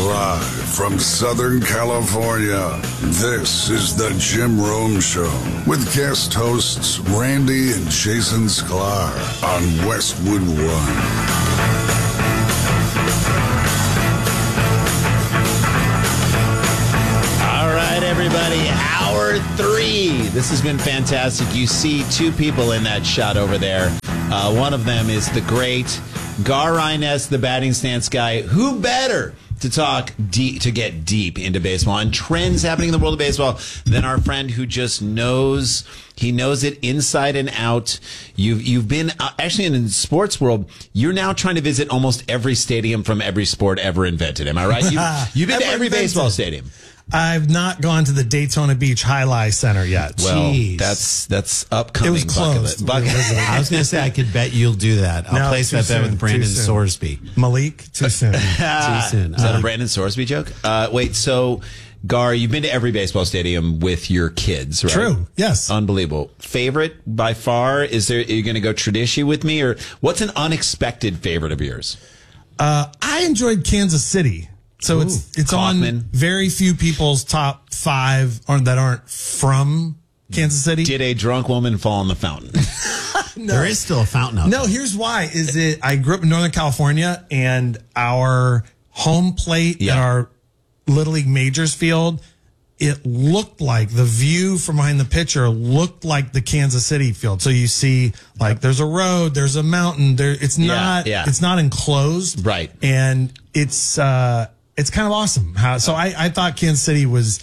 Live from Southern California, this is the Jim Rome Show with guest hosts Randy and Jason Sklar on Westwood One. All right, everybody, hour 3. This has been fantastic. You see two people in that shot over there. One of them is the great Gar Ryness, the batting stance guy. Who better to talk deep, to get deep into baseball and trends happening in the world of baseball than our friend who just knows, he knows it inside and out. You've been, actually in the sports world, you're now trying to visit almost every stadium from every sport ever invented. Am I right? You've been to every baseball stadium. I've not gone to the Daytona Beach Highlight Center yet. Well, Jeez. that's upcoming. It was closed. I was going to say, I could bet you'll do that. I'll place that bet with Brandon Sorsby. Malik, too soon. Too soon. Is that a Brandon Sorsby joke? Wait, so, Gar, you've been to every baseball stadium with your kids, right? True, yes. Unbelievable. Favorite by far? Are you going to go tradition with me? Or what's an unexpected favorite of yours? I enjoyed Kansas City. So it's on very few people's top 5 that aren't from Kansas City. Did a drunk woman fall in the fountain? No. There is still a fountain out there. No, here's why. I grew up in Northern California, and our home plate at our Little League Majors field, it looked like the view from behind the pitcher looked like the Kansas City field. So you see, like, there's a road, there's a mountain. It's not enclosed, right? And it's kind of awesome. I thought Kansas City was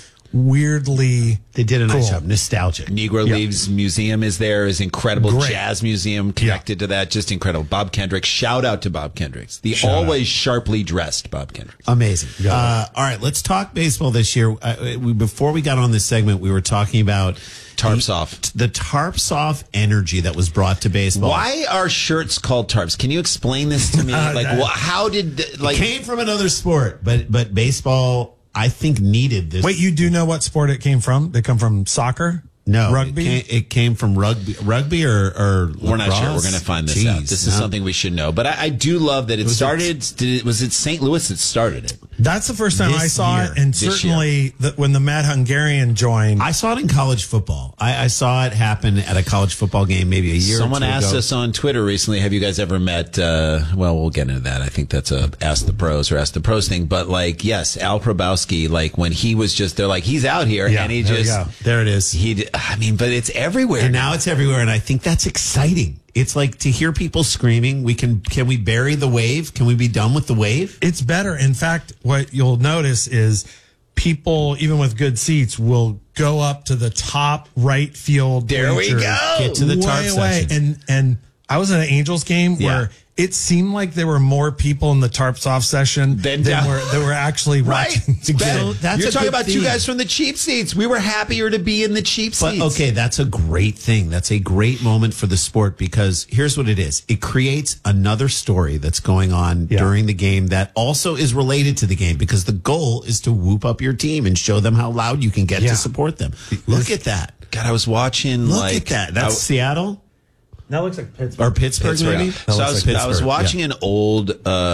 weirdly They did a nice cool. job. Nostalgic. Negro Leaves Museum is incredible. Great. Jazz Museum connected to that. Just incredible. Bob Kendrick. Shout out to Bob Kendricks. Always sharply dressed Bob Kendricks. Amazing. All right, let's talk baseball this year. Before we got on this segment, we were talking about Tarps off. The tarps off energy that was brought to baseball. Why are shirts called tarps? Can you explain this to me? How did it came from another sport, but baseball, I think, needed this. Wait, you do know what sport it came from? They come from soccer? No, rugby. It came from rugby or we're not sure. We're going to find this out. This is something we should know. But I do love that it started. Was it St. Louis that started it? That's the first time I saw it, and certainly when the Mad Hungarian joined. I saw it in college football. I saw it happen at a college football game maybe a year. Someone or two asked ago. us on Twitter recently, have you guys ever met? Well, we'll get into that. I think that's a Ask the Pros or Ask the Pros thing. But yes, Al Probowski, when he was they're like, he's out here, and he there it is. But it's everywhere. And now it's everywhere, and I think that's exciting. It's like to hear people screaming, can we bury the wave? Can we be done with the wave? It's better. In fact, what you'll notice is people, even with good seats, will go up to the top right field. There we go. Get to the tarp section. And I was at an Angels game where it seemed like there were more people in the tarps off session than were actually watching the game. You're talking about two guys from the cheap seats. We were happier to be in the cheap seats. But okay, that's a great thing. That's a great moment for the sport, because here's what it is. It creates another story that's going on during the game that also is related to the game, because the goal is to whoop up your team and show them how loud you can get to support them. Look at that. God, I was watching Look at that. That's Seattle? That looks like Pittsburgh. Or Pittsburgh, maybe? So I was watching an old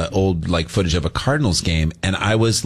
footage of a Cardinals game, and I was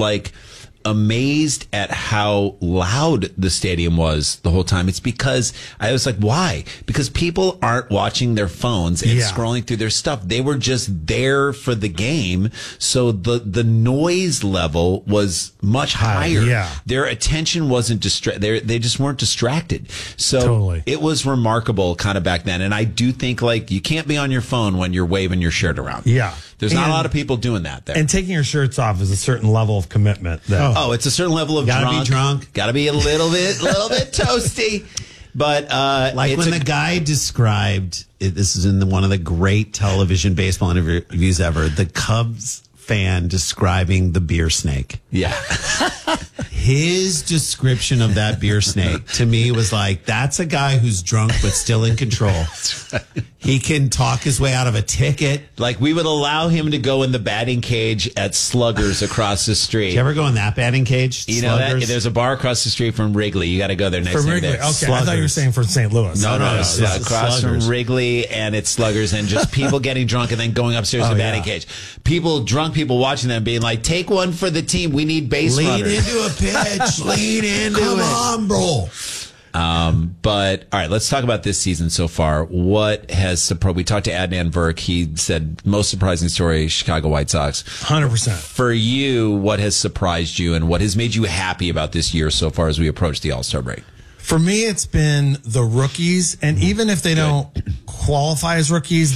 amazed at how loud the stadium was the whole time. It's because I was like, why? Because people aren't watching their phones and scrolling through their stuff. They were just there for the game. So the noise level was much higher. Yeah. Their attention wasn't they just weren't distracted. So it was remarkable kind of back then. And I do think you can't be on your phone when you're waving your shirt around. Yeah. There's not a lot of people doing that there. And taking your shirts off is a certain level of commitment. It's a certain level of Gotta be drunk. Gotta be a little bit toasty. But when the guy described this is in one of the great television baseball interviews ever, the Cubs fan describing the beer snake. Yeah. His description of that beer snake to me was like, that's a guy who's drunk but still in control. He can talk his way out of a ticket. Like, we would allow him to go in the batting cage at Sluggers across the street. Did you ever go in that batting cage? You know that? There's a bar across the street from Wrigley. You got to go there next From time. Wrigley. There. Okay, I thought you were saying from St. Louis. No, it's across Sluggers. from Wrigley, and it's Sluggers, and just people getting drunk and then going upstairs to the batting cage. Drunk people watching them being like, take one for the team. We need base Lean runners. into a pitch. Lean into Come it. on, bro. But all right, let's talk about this season so far. What has surprised? We talked to Adnan Virk. He said most surprising story: Chicago White Sox. 100%. For you, what has surprised you, and what has made you happy about this year so far as we approach the All-Star break? For me, it's been the rookies, and even if they don't qualify as rookies,